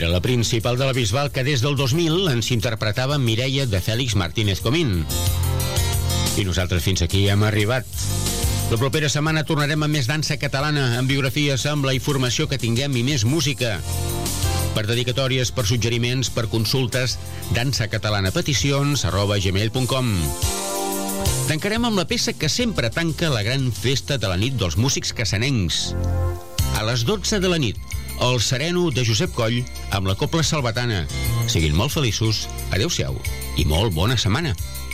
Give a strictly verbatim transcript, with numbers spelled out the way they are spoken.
Era la principal de la Bisbal, que des del dos mil ens interpretava Mireia de Fèlix Martínez Comín. I nosaltres fins aquí hem arribat. La propera setmana tornarem amb més dansa catalana, amb biografies, amb la informació que tinguem i més música. Per dedicatòries, per suggeriments, per consultes, dansacatalana.peticions arroba gmail punt com. Tancarem amb la peça que sempre tanca la gran festa de la nit dels músics cassanencs. A les dotze de la nit, El sereno de Josep Coll amb la Cobla Salvatana. Siguin molt feliços, adeu-siau i molt bona setmana.